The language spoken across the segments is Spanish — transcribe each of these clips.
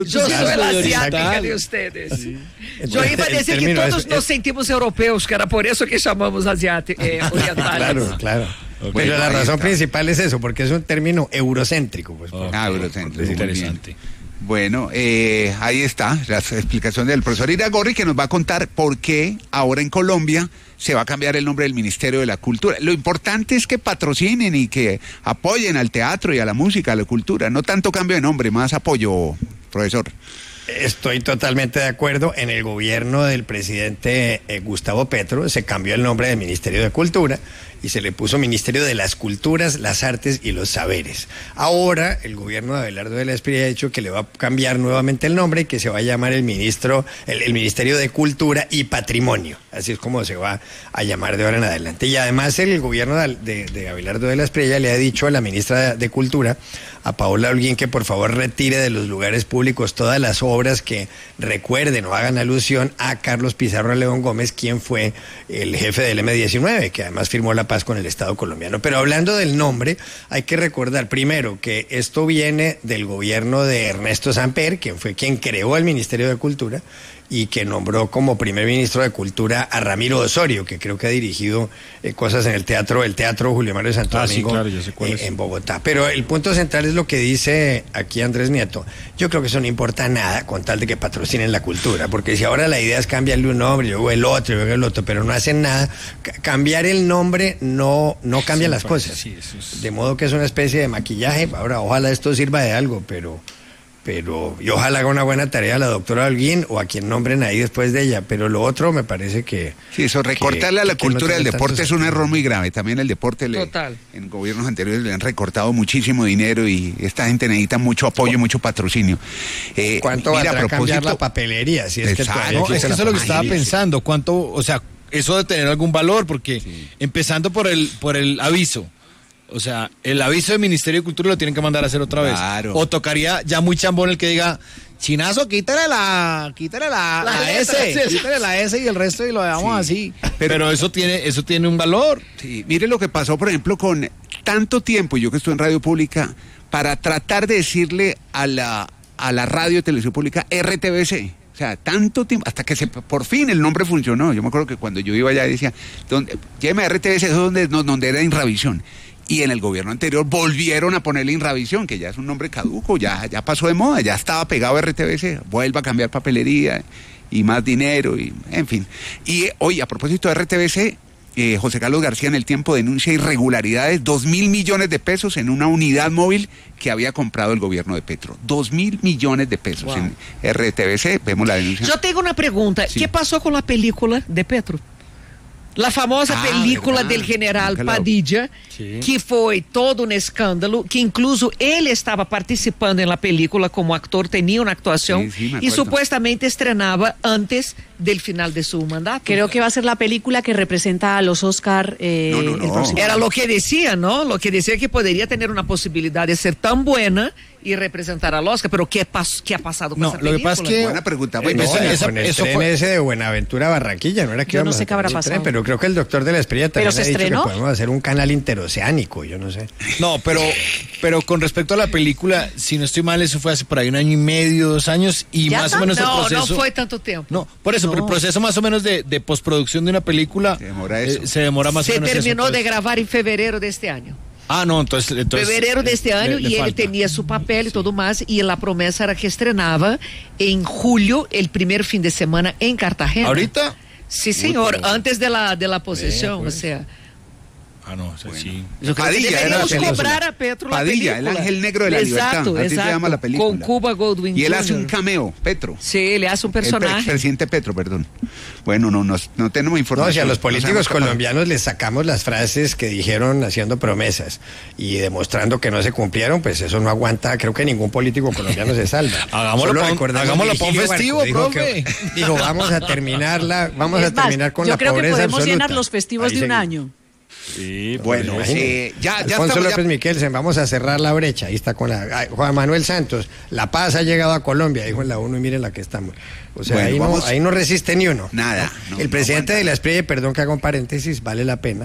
Yo soy la asiática de ustedes. Sí. Yo iba a decir que todos nos sentimos europeos, que era por eso que llamamos orientales. Claro. Okay. Pero la razón principal es eso, porque es un término eurocéntrico. Pues, eurocéntrico. Es interesante. Bueno, ahí está la explicación del profesor Iragorri, que nos va a contar por qué ahora en Colombia se va a cambiar el nombre del Ministerio de la Cultura. Lo importante es que patrocinen y que apoyen al teatro y a la música, a la cultura. No tanto cambio de nombre, más apoyo, profesor. Estoy totalmente de acuerdo. En el gobierno del presidente Gustavo Petro se cambió el nombre del Ministerio de Cultura y se le puso Ministerio de las Culturas, las Artes y los Saberes. Ahora el gobierno de Abelardo de la Espriella ha dicho que le va a cambiar nuevamente el nombre y que se va a llamar el Ministerio de Cultura y Patrimonio. Así es como se va a llamar de ahora en adelante. Y además el gobierno de Abelardo de la Espriella le ha dicho a la ministra de Cultura, a Paola Holguín, que por favor retire de los lugares públicos todas las obras que recuerden o hagan alusión a Carlos Pizarro León Gómez, quien fue el jefe del M-19, que además firmó la paz con el Estado colombiano. Pero hablando del nombre, hay que recordar primero que esto viene del gobierno de Ernesto Samper, quien fue quien creó el Ministerio de Cultura y que nombró como primer ministro de Cultura a Ramiro Osorio, que creo que ha dirigido cosas en el teatro Julio Mario Santo Domingo, sí, claro, yo sé cuál es. En Bogotá. Pero el punto central es lo que dice aquí Andrés Nieto. Yo creo que eso no importa nada con tal de que patrocinen la cultura, porque si ahora la idea es cambiarle un nombre, luego el otro, pero no hacen nada, cambiar el nombre no cambia las cosas. Sí, de modo que es una especie de maquillaje. Ahora, ojalá esto sirva de algo, pero y ojalá haga una buena tarea la doctora Holguín o a quien nombren ahí después de ella, pero lo otro me parece que... Sí, eso, recortarle a la cultura del deporte es un error muy grave. También el deporte, en gobiernos anteriores le han recortado muchísimo dinero y esta gente necesita mucho apoyo, mucho patrocinio. ¿Cuánto va a cambiar la papelería? Si es que es que eso es lo que estaba pensando, cuánto, o sea, eso de tener algún valor, porque empezando por el aviso. O sea, el aviso del Ministerio de Cultura lo tienen que mandar a hacer otra vez. Claro. O tocaría ya muy chambón el que diga, Chinazo, quítale la S, quítale la S y el resto y lo dejamos así. Pero eso tiene un valor. Sí, mire lo que pasó, por ejemplo, con tanto tiempo, yo que estoy en radio pública, para tratar de decirle a la radio y televisión pública RTBC. O sea, tanto tiempo, hasta que por fin el nombre funcionó. Yo me acuerdo que cuando yo iba allá decía, lléveme a RTBC, eso es donde era Inravisión. Y en el gobierno anterior volvieron a ponerle Inravisión, que ya es un nombre caduco, ya pasó de moda, ya estaba pegado a RTBC, vuelva a cambiar papelería y más dinero, y en fin. Y hoy, a propósito de RTBC, José Carlos García en El Tiempo denuncia irregularidades, 2.000 millones de pesos en una unidad móvil que había comprado el gobierno de Petro. 2.000 millones de pesos en RTBC, vemos la denuncia. Yo tengo una pregunta, ¿qué pasó con la película de Petro? La famosa película del general Padilla, que fue todo un escándalo, que incluso él estaba participando en la película como actor, tenía una actuación y supuestamente estrenaba antes del final de su mandato. Creo que va a ser la película que representa a los Oscar. No. Era lo que decía, ¿no? Lo que decía que podría tener una posibilidad de ser tan buena y representar al Oscar, pero ¿qué ha pasado con esa película? Lo que pasa es que... Buena pregunta. Con el tren ese de Buenaventura Barranquilla, no era que yo no sé qué habrá pasado. Pero creo que el doctor de la Espriella también ha dicho que podemos hacer un canal interoceánico, yo no sé. No, pero con respecto a la película, si no estoy mal, eso fue hace por ahí 1 año y medio, 2 años, y más o menos el proceso... No fue tanto tiempo. No, por eso, pero el proceso más o menos de postproducción de una película se demora más o menos. Se terminó de grabar en febrero de este año. No, entonces febrero de este año y él tenía su papel y todo más, y la promesa era que estrenaba en julio, el primer fin de semana en Cartagena. ¿Ahorita? Sí, señor, antes de la posesión, o sea... sí. Deberíamos cobrar a Petro la película. El ángel negro de la libertad, así se llama la película. Con Cuba Gooding Y él Jr. hace un cameo, Petro. Sí, le hace un personaje. El presidente Petro, perdón. Bueno, no tenemos información. No, si a los políticos colombianos les sacamos las frases que dijeron haciendo promesas y demostrando que no se cumplieron, pues eso no aguanta. Creo que ningún político colombiano se salva. Hagámoslo para un festivo, profe. Dijo, vamos a terminar con la pobreza absoluta. Yo creo que podemos llenar los festivos de un año. Sí, bueno, ya Alfonso López Miquelsen, vamos a cerrar la brecha. Ahí está con Juan Manuel Santos. La paz ha llegado a Colombia, dijo en la ONU, y miren la que estamos. O sea, ahí no resiste ni uno. Nada. El presidente de la Espriella, perdón que haga un paréntesis, vale la pena.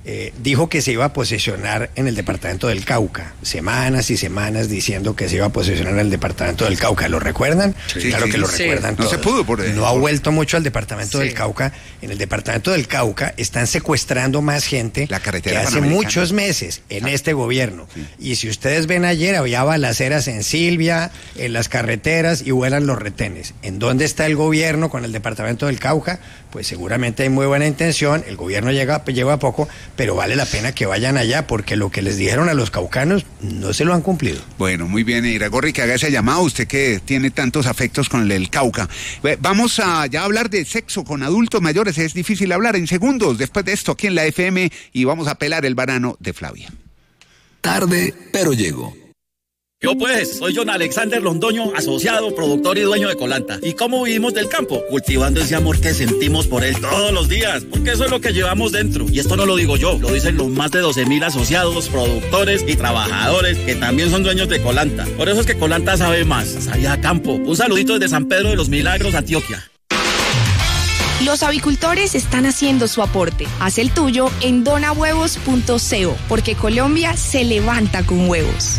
dijo que se iba a posesionar en el departamento del Cauca. Semanas y semanas diciendo que se iba a posesionar en el departamento del Cauca. ¿Lo recuerdan? Sí, claro que lo sí. recuerdan todos. No se pudo por No ha vuelto mucho al departamento del Cauca. En el departamento del Cauca están secuestrando más gente que hace muchos meses en este gobierno. Sí. Y si ustedes ven ayer, había balaceras en Silvia, en las carreteras y vuelan los retenes. ¿En dónde está el gobierno con el departamento del Cauca? Pues seguramente hay muy buena intención, el gobierno lleva poco, pero vale la pena que vayan allá porque lo que les dijeron a los caucanos no se lo han cumplido. Bueno, muy bien, Iragorri, que haga ese llamado, usted que tiene tantos afectos con el Cauca. Vamos a ya hablar de sexo con adultos mayores, es difícil hablar en segundos después de esto aquí en la FM y vamos a pelar el banano de Flavia. Tarde, pero llego. Yo pues, soy John Alexander Londoño, asociado, productor y dueño de Colanta. ¿Y cómo vivimos del campo? Cultivando ese amor que sentimos por él todos los días, porque eso es lo que llevamos dentro. Y esto no lo digo yo, lo dicen los más de 12,000 asociados, productores y trabajadores que también son dueños de Colanta. Por eso es que Colanta sabe más, sabe a campo. Un saludito desde San Pedro de los Milagros, Antioquia. Los avicultores están haciendo su aporte. Haz el tuyo en donahuevos.co, porque Colombia se levanta con huevos.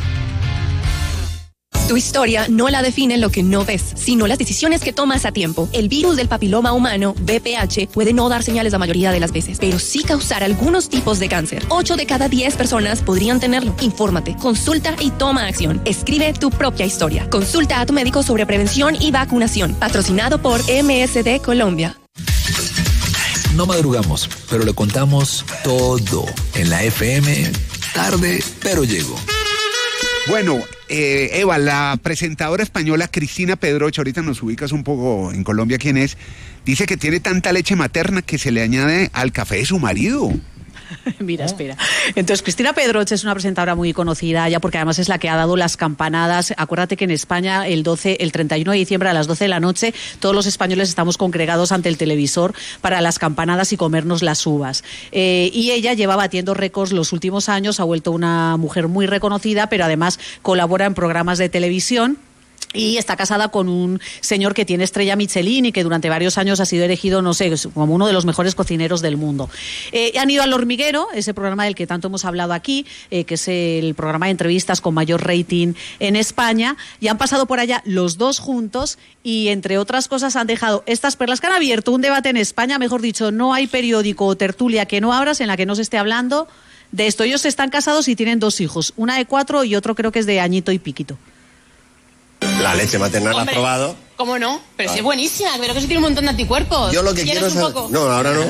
Tu historia no la define lo que no ves, sino las decisiones que tomas a tiempo. El virus del papiloma humano, VPH, puede no dar señales la mayoría de las veces, pero sí causar algunos tipos de cáncer. 8 de cada 10 personas podrían tenerlo. Infórmate, consulta y toma acción. Escribe tu propia historia. Consulta a tu médico sobre prevención y vacunación. Patrocinado por MSD Colombia. No madrugamos, pero le contamos todo en la FM. Tarde, pero llego. Bueno, Eva, la presentadora española Cristina Pedroche, ahorita nos ubicas un poco en Colombia quién es, dice que tiene tanta leche materna que se le añade al café de su marido. Mira, espera. Entonces, Cristina Pedroche es una presentadora muy conocida ya porque además es la que ha dado las campanadas. Acuérdate que en España el 31 de diciembre a las 12 de la noche todos los españoles estamos congregados ante el televisor para las campanadas y comernos las uvas. Y ella lleva batiendo récords los últimos años, ha vuelto una mujer muy reconocida, pero además colabora en programas de televisión. Y está casada con un señor que tiene estrella Michelin y que durante varios años ha sido elegido, no sé, como uno de los mejores cocineros del mundo. Han ido al Hormiguero, ese programa del que tanto hemos hablado aquí, que es el programa de entrevistas con mayor rating en España, y han pasado por allá los dos juntos y, entre otras cosas, han dejado estas perlas que han abierto un debate en España. Mejor dicho, no hay periódico o tertulia que no abras en la que no se esté hablando de esto. Ellos están casados y tienen 2 hijos, una de 4 y otro creo que es de añito y piquito. La leche materna la has probado. ¿Cómo no? Pero sí es buenísima, pero que eso tiene un montón de anticuerpos. Yo lo que quiero es... No, ahora no. Oye,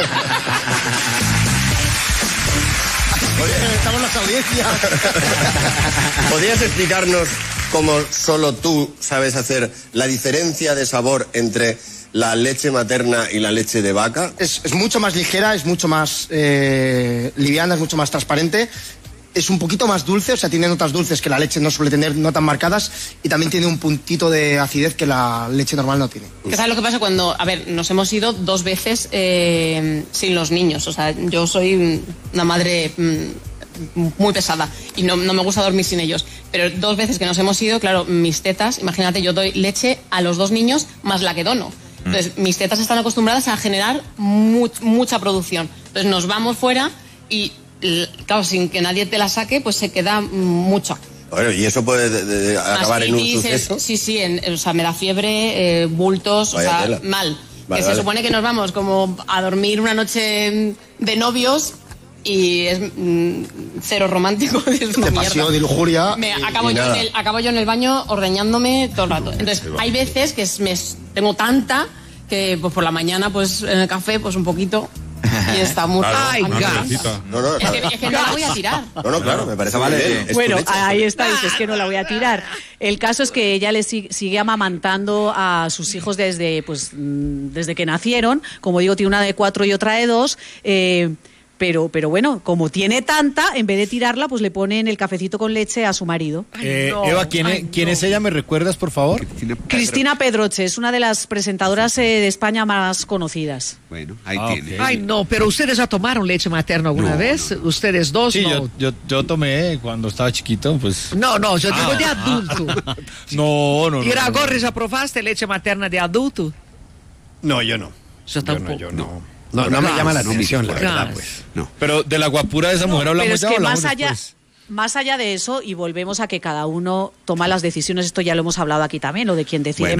estamos en las audiencias. ¿Podrías explicarnos cómo solo tú sabes hacer la diferencia de sabor entre la leche materna y la leche de vaca? Es mucho más ligera, es mucho más liviana, es mucho más transparente. Es un poquito más dulce, o sea, tiene notas dulces que la leche no suele tener, no tan marcadas, y también tiene un puntito de acidez que la leche normal no tiene. ¿Sabes lo que pasa cuando, nos hemos ido 2 veces sin los niños? O sea, yo soy una madre muy pesada y no me gusta dormir sin ellos, pero 2 veces que nos hemos ido, claro, mis tetas, imagínate, yo doy leche a los 2 niños más la que dono. Entonces, mis tetas están acostumbradas a generar mucha producción. Entonces, nos vamos fuera y... claro, sin que nadie te la saque, pues se queda mucho. Bueno, ¿y eso puede acabar en un suceso? Sí, o sea, me da fiebre, bultos, vaya, o sea, tela. Mal. Vale, se supone que nos vamos como a dormir una noche de novios y es cero romántico. Es una de pasión, de lujuria. Acabo yo en el baño ordeñándome todo el rato. Entonces, hay veces que tengo tanta que pues por la mañana, pues en el café, pues un poquito... Y está muy... ¡Ay, gas! Es que no la voy a tirar. No, claro, me parece vale. Bueno, ahí está, dices que no la voy a tirar. El caso es que ella le sigue amamantando a sus hijos desde que nacieron. Como digo, tiene una de 4 y otra de 2. Pero bueno, como tiene tanta, en vez de tirarla, pues le ponen el cafecito con leche a su marido. Eva, ¿quién es ella? ¿Me recuerdas, por favor? Cristina Pedroche, es una de las presentadoras de España más conocidas. Bueno, ahí tiene. Ay, no, pero ¿ustedes ya tomaron leche materna alguna vez? No. ¿Ustedes dos? Sí, no. yo tomé cuando estaba chiquito, pues... No, yo digo de adulto. No. Iragorri, ¿ya probaste leche materna de adulto? No, yo no. Yo tampoco. Yo no. No me llama la atención, la verdad, Gas. pues. No. Pero de la guapura de esa mujer hablamos Pero es ya, que hablamos más allá de eso, y volvemos a que cada uno toma las decisiones, esto ya lo hemos hablado aquí también, lo de quien decide Bueno.